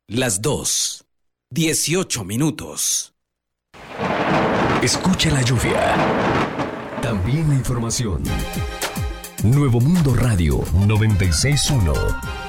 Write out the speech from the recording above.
Las 2:18. Escucha la lluvia. También la información. Nuevo Mundo Radio 96.1.